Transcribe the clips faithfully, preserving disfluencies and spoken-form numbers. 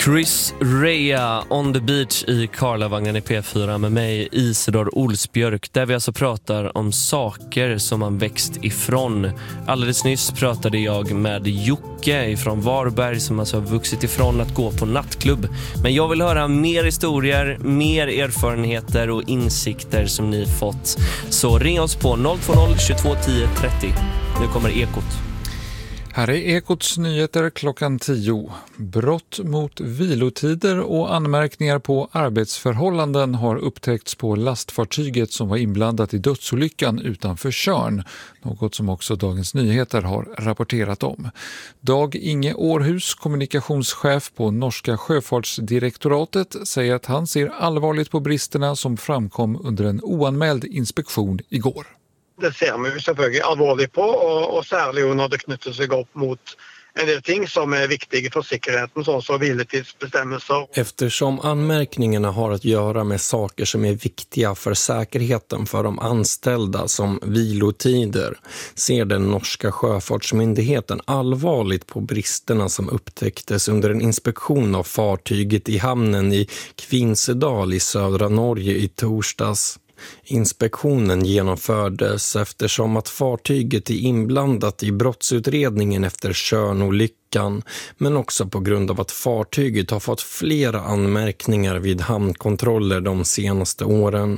Chris Rea on the beach i Karlavagnen i P fyra med mig, Isidor Olsbjörk, där vi alltså pratar om saker som man växt ifrån. Alldeles nyss pratade jag med Jocke ifrån Varberg som alltså har vuxit ifrån att gå på nattklubb. Men jag vill höra mer historier, mer erfarenheter och insikter som ni fått. Så ring oss på noll två noll tjugotvå tio trettio. Nu kommer Ekot. Här är Ekots nyheter klockan tio. Brott mot vilotider och anmärkningar på arbetsförhållanden har upptäckts på lastfartyget som var inblandat i dödsolyckan utanför Tjörn, något som också Dagens Nyheter har rapporterat om. Dag Inge Århus, kommunikationschef på Norska sjöfartsdirektoratet, säger att han ser allvarligt på bristerna som framkom under en oanmäld inspektion igår. Det ser vi selvfølgelig alvorligt på, och, och särskilt när det knyter sig upp mot en del ting som är viktiga för säkerheten, såsom så viletidsbestämmelser. Eftersom anmärkningarna har att göra med saker som är viktiga för säkerheten för de anställda som vilotider, ser den norska sjöfartsmyndigheten allvarligt på bristerna som upptäcktes under en inspektion av fartyget i hamnen i Kvinsedal i södra Norge i torsdags. Inspektionen genomfördes eftersom att fartyget är inblandat i brottsutredningen efter Tjörnolyckan, men också på grund av att fartyget har fått flera anmärkningar vid hamnkontroller de senaste åren.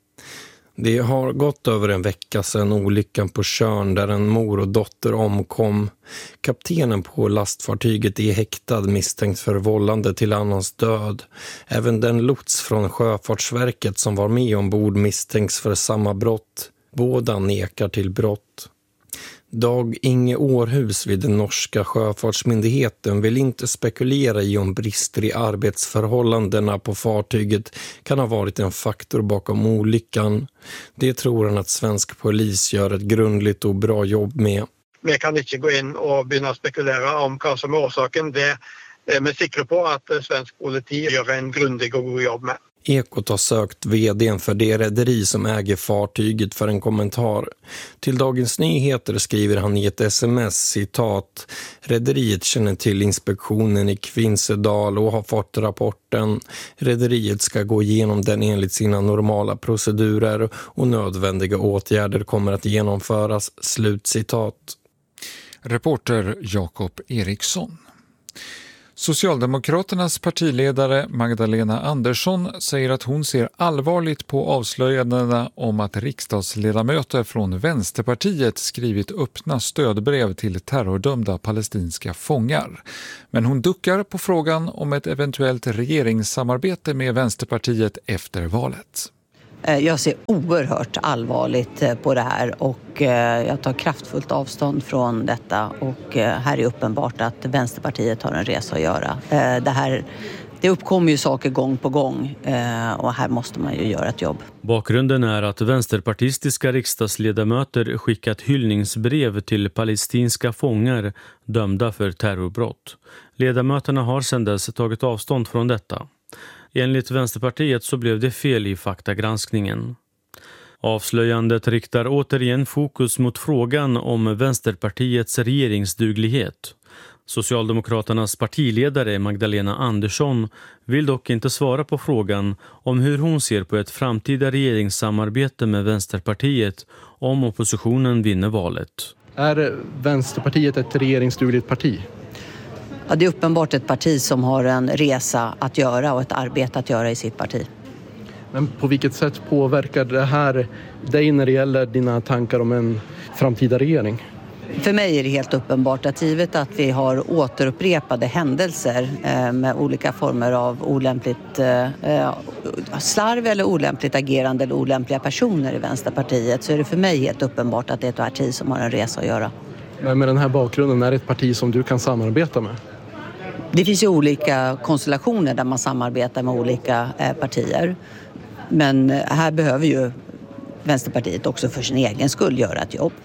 Det har gått över en vecka sedan olyckan på Tjörn där en mor och dotter omkom. Kaptenen på lastfartyget är häktad misstänkt för vållande till annans död. Även den lots från Sjöfartsverket som var med ombord misstänks för samma brott. Båda nekar till brott. Dag Inge Århus vid den norska sjöfartsmyndigheten vill inte spekulera i om brister i arbetsförhållandena på fartyget kan ha varit en faktor bakom olyckan. Det tror han att svensk polis gör ett grundligt och bra jobb med. Vi kan inte gå in och börja spekulera om vad som är orsaken. Det är vi säkra på att svensk politi gör en grundlig och god jobb med. Ekot har sökt vdn för det rederi som äger fartyget för en kommentar. Till Dagens Nyheter skriver han i ett sms, citat: rederiet känner till inspektionen i Kvinsedal och har fått rapporten. Rederiet ska gå igenom den enligt sina normala procedurer och nödvändiga åtgärder kommer att genomföras, slutcitat. Reporter Jakob Eriksson. Socialdemokraternas partiledare Magdalena Andersson säger att hon ser allvarligt på avslöjandena om att riksdagsledamöter från Vänsterpartiet skrivit öppna stödbrev till terrordömda palestinska fångar. Men hon duckar på frågan om ett eventuellt regeringssamarbete med Vänsterpartiet efter valet. Jag ser oerhört allvarligt på det här och jag tar kraftfullt avstånd från detta, och här är uppenbart att Vänsterpartiet har en resa att göra. Det här, det uppkommer ju saker gång på gång och här måste man ju göra ett jobb. Bakgrunden är att vänsterpartistiska riksdagsledamöter skickat hyllningsbrev till palestinska fångar dömda för terrorbrott. Ledamöterna har sedan dess tagit avstånd från detta. Enligt Vänsterpartiet så blev det fel i faktagranskningen. Avslöjandet riktar återigen fokus mot frågan om Vänsterpartiets regeringsduglighet. Socialdemokraternas partiledare Magdalena Andersson vill dock inte svara på frågan om hur hon ser på ett framtida regeringssamarbete med Vänsterpartiet om oppositionen vinner valet. Är Vänsterpartiet ett regeringsdugligt parti? Ja, det är uppenbart ett parti som har en resa att göra och ett arbete att göra i sitt parti. Men på vilket sätt påverkar det här dig när det gäller dina tankar om en framtida regering? För mig är det helt uppenbart att givet att vi har återupprepade händelser eh, med olika former av olämpligt eh, slarv eller olämpligt agerande eller olämpliga personer i Vänsterpartiet, så är det för mig helt uppenbart att det är ett parti som har en resa att göra. Men med den här bakgrunden, är det ett parti som du kan samarbeta med? Det finns ju olika konstellationer där man samarbetar med olika eh, partier. Men här behöver ju Vänsterpartiet också för sin egen skull göra ett jobb.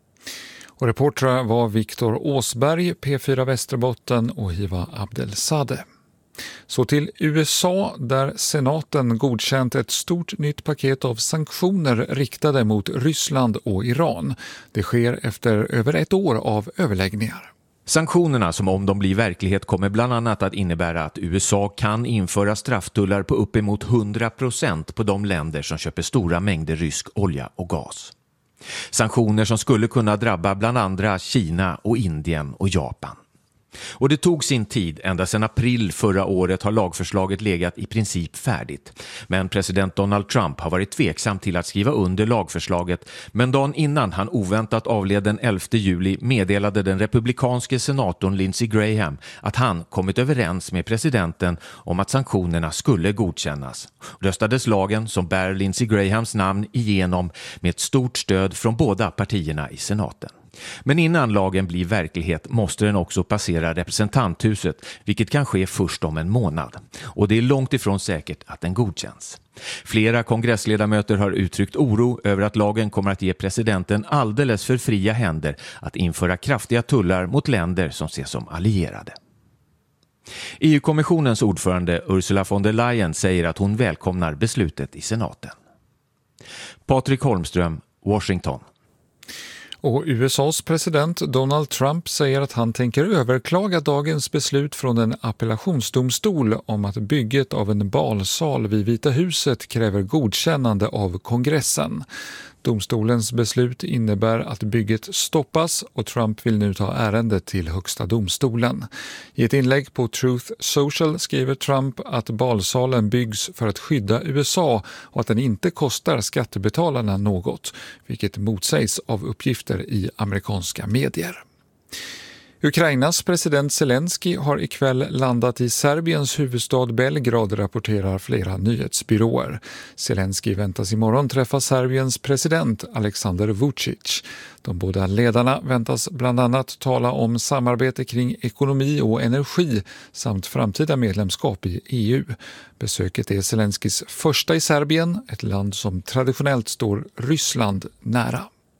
Och reportrar var Viktor Åsberg, P fyra Västerbotten och Hiva Abdelsade. Så till U S A där senaten godkänt ett stort nytt paket av sanktioner riktade mot Ryssland och Iran. Det sker efter över ett år av överläggningar. Sanktionerna som om de blir verklighet kommer bland annat att innebära att U S A kan införa strafftullar på uppemot hundra procent på de länder som köper stora mängder rysk olja och gas. Sanktioner som skulle kunna drabba bland andra Kina och Indien och Japan. Och det tog sin tid, ända sedan april förra året har lagförslaget legat i princip färdigt. Men president Donald Trump har varit tveksam till att skriva under lagförslaget, men dagen innan han oväntat avled den elfte juli meddelade den republikanske senatorn Lindsey Graham att han kommit överens med presidenten om att sanktionerna skulle godkännas. Röstades lagen som bär Lindsey Grahams namn igenom med ett stort stöd från båda partierna i senaten. Men innan lagen blir verklighet måste den också passera representanthuset, vilket kan ske först om en månad. Och det är långt ifrån säkert att den godkänns. Flera kongressledamöter har uttryckt oro över att lagen kommer att ge presidenten alldeles för fria händer att införa kraftiga tullar mot länder som ses som allierade. E U-kommissionens ordförande Ursula von der Leyen säger att hon välkomnar beslutet i senaten. Patrik Holmström, Washington. Och U S A:s president Donald Trump säger att han tänker överklaga dagens beslut från en appellationsdomstol om att bygget av en balsal vid Vita huset kräver godkännande av kongressen. Domstolens beslut innebär att bygget stoppas och Trump vill nu ta ärendet till högsta domstolen. I ett inlägg på Truth Social skriver Trump att balsalen byggs för att skydda U S A och att den inte kostar skattebetalarna något, vilket motsägs av uppgifter i amerikanska medier. Ukrainas president Zelensky har ikväll landat i Serbiens huvudstad Belgrad, rapporterar flera nyhetsbyråer. Zelensky väntas imorgon träffa Serbiens president Aleksandar Vučić. De båda ledarna väntas bland annat tala om samarbete kring ekonomi och energi samt framtida medlemskap i E U. Besöket är Zelenskys första i Serbien, ett land som traditionellt står Ryssland nära.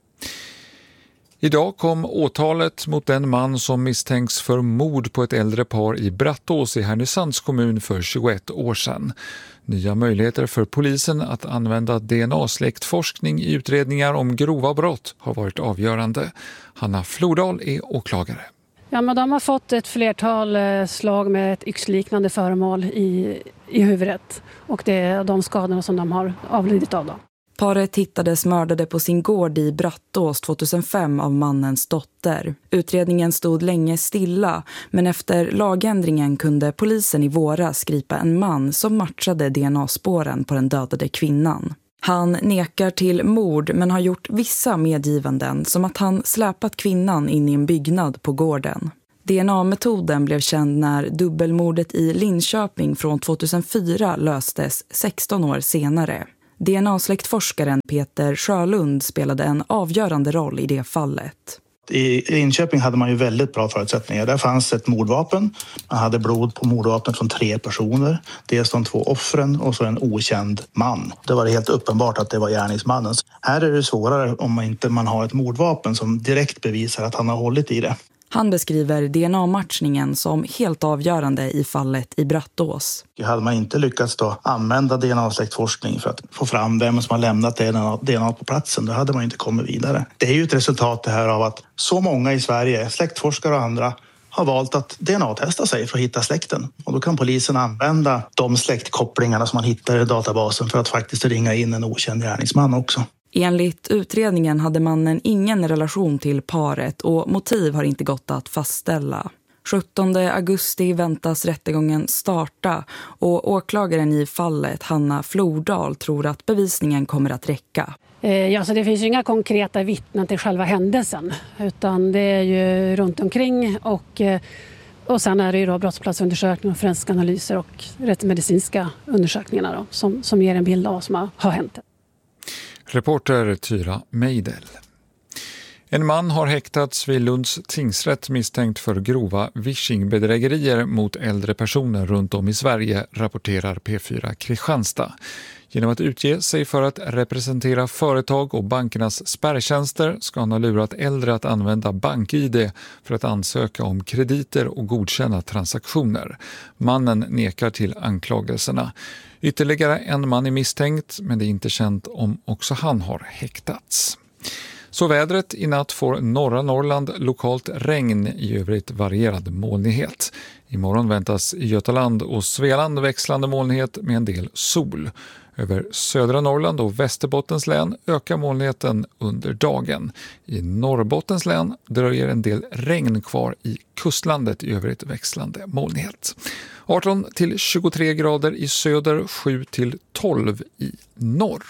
Idag kom åtalet mot den man som misstänks för mord på ett äldre par i Brattås i Härnösands kommun för tjugoett år sedan. Nya möjligheter för polisen att använda D N A-släktforskning i utredningar om grova brott har varit avgörande. Hanna Flodal är åklagare. Ja, men de har fått ett flertal slag med ett yxliknande föremål i, i huvudet. Och det är de skadorna som de har avlidit av då. Paret hittades mördade på sin gård i Brattås tjugohundrafem av mannens dotter. Utredningen stod länge stilla, men efter lagändringen kunde polisen i våras gripa en man som matchade D N A-spåren på den dödade kvinnan. Han nekar till mord men har gjort vissa medgivanden, som att han släpat kvinnan in i en byggnad på gården. D N A-metoden blev känd när dubbelmordet i Linköping från tjugohundrafyra löstes sexton år senare. D N A-släktforskaren Peter Sjölund spelade en avgörande roll i det fallet. I Linköping hade man ju väldigt bra förutsättningar. Där fanns ett mordvapen. Man hade blod på mordvapnet från tre personer. Dels de två offren och så en okänd man. Det var helt uppenbart att det var gärningsmannen. Här är det svårare om man inte man har ett mordvapen som direkt bevisar att han har hållit i det. Han beskriver D N A-matchningen som helt avgörande i fallet i Brattås. Hade man inte lyckats då använda D N A-släktforskning för att få fram vem som har lämnat D N A, D N A på platsen, då hade man inte kommit vidare. Det är ju ett resultat det här av att så många i Sverige, släktforskare och andra, har valt att D N A-testa sig för att hitta släkten. Och då kan polisen använda de släktkopplingarna som man hittar i databasen för att faktiskt ringa in en okänd gärningsman också. Enligt utredningen hade mannen ingen relation till paret och motiv har inte gått att fastställa. sjuttonde augusti väntas rättegången starta och åklagaren i fallet, Hanna Flodal, tror att bevisningen kommer att räcka. Ja, så det finns ju inga konkreta vittnen till själva händelsen, utan det är ju runt omkring och, och sen är det ju då brottsplatsundersökningar, forensiska analyser och rättsmedicinska undersökningar då, som, som ger en bild av vad som har, har hänt. Reporter Tyra Meidel. En man har häktats vid Lunds tingsrätt misstänkt för grova vishingbedrägerier mot äldre personer runt om i Sverige, rapporterar P fyra Kristianstad. Genom att utge sig för att representera företag och bankernas spärrtjänster ska han ha lurat äldre att använda bank-I D för att ansöka om krediter och godkänna transaktioner. Mannen nekar till anklagelserna. Ytterligare en man är misstänkt, men det är inte känt om också han har häktats. Så vädret: i natt får norra Norrland lokalt regn, i övrigt varierad molnighet. Imorgon väntas i Götaland och Svealand växlande molnighet med en del sol. Över södra Norrland och Västerbottens län ökar molnigheten under dagen. I Norrbottens län dröjer en del regn kvar i kustlandet, i övrigt växlande molnighet. arton till tjugotre grader i söder, sju till tolv i norr.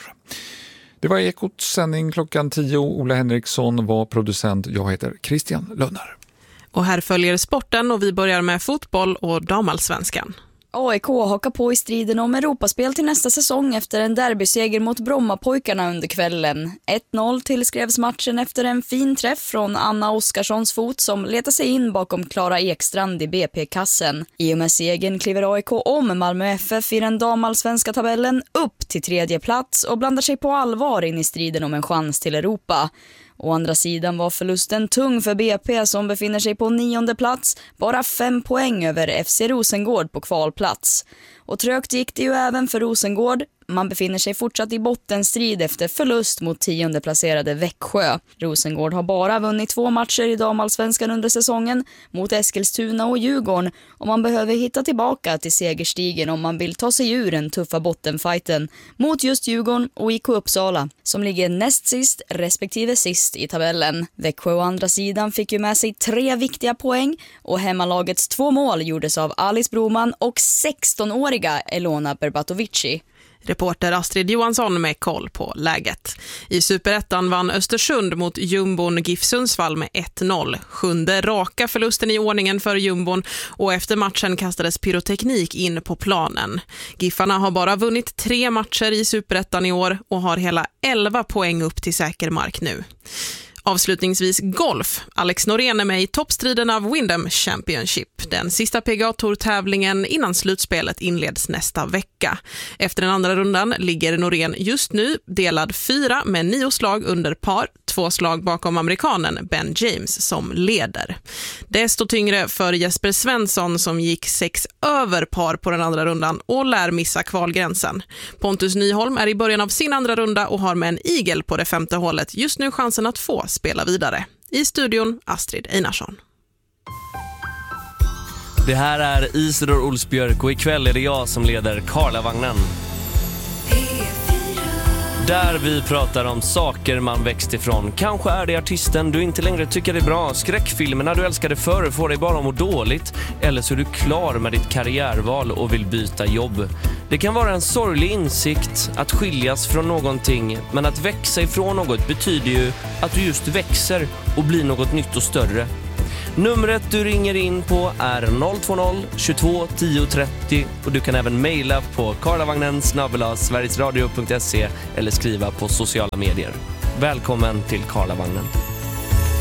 Det var Ekots sändning klockan tio. Ola Henriksson var producent. Jag heter Christian Lönnar. Och här följer sporten och vi börjar med fotboll och damallsvenskan. A I K hakar på i striden om Europaspel till nästa säsong efter en derbyseger mot Brommapojkarna under kvällen. ett noll tillskrevs matchen efter en fin träff från Anna Oskarssons fot som letar sig in bakom Klara Ekstrand i B P-kassen. I och med segern kliver A I K om Malmö F F i den damallsvenska tabellen upp till tredje plats och blandar sig på allvar in i striden om en chans till Europa. Å andra sidan var förlusten tung för B P som befinner sig på nionde plats, bara fem poäng över F C Rosengård på kvalplats. Och trögt gick det ju även för Rosengård. Man befinner sig fortsatt i bottenstrid efter förlust mot tionde placerade Växjö. Rosengård har bara vunnit två matcher i damallsvenskan under säsongen mot Eskilstuna och Djurgården och man behöver hitta tillbaka till segerstigen om man vill ta sig ur den tuffa bottenfighten mot just Djurgården och I K Uppsala som ligger näst sist respektive sist i tabellen. Växjö å andra sidan fick ju med sig tre viktiga poäng och hemmalagets två mål gjordes av Alice Broman och sexton-åriga Elona Berbatovici. Reporter Astrid Johansson med koll på läget. I Superettan vann Östersund mot Jumbon GIF Sundsvall med ett noll. Sjunde raka förlusten i ordningen för Jumbon och efter matchen kastades pyroteknik in på planen. Giffarna har bara vunnit tre matcher i Superettan i år och har hela elva poäng upp till säker mark nu. Avslutningsvis golf. Alex Norén är med i toppstriden av Wyndham Championship. Den sista P G A-tour-tävlingen innan slutspelet inleds nästa vecka. Efter den andra rundan ligger Norén just nu delad fyra med nio slag under par. Två slag bakom amerikanen Ben James som leder. Desto tyngre för Jesper Svensson som gick sex över par på den andra rundan och lär missa kvalgränsen. Pontus Nyholm är i början av sin andra runda och har med en igel på det femte hålet just nu chansen att få spela vidare. I studion Astrid Einarsson. Det här är Isidor Olsbjörk och ikväll är det jag som leder Karlavagnen. Där vi pratar om saker man växt ifrån. Kanske är det artisten du inte längre tycker är bra. Skräckfilmerna du älskade förr får dig bara att må dåligt. Eller så är du klar med ditt karriärval och vill byta jobb. Det kan vara en sorglig insikt att skiljas från någonting. Men att växa ifrån något betyder ju att du just växer och blir något nytt och större. Numret du ringer in på är noll två noll tjugotvå tio trettio och du kan även mejla på karlavagnen snabel-a sverigesradio punkt se eller skriva på sociala medier. Välkommen till Karlavagnen.